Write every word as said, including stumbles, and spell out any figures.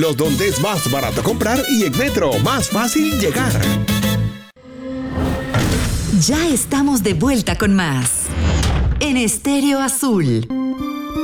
los donde es más barato comprar y en Metro más fácil llegar. Ya estamos de vuelta con más en Estéreo Azul.